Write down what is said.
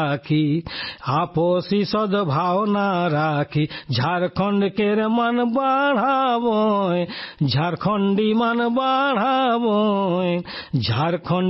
राखी आपसी सद्भावना राखी झारखंड के मन बढ़ावो झारखंडी मन बढ़ावो झारखंड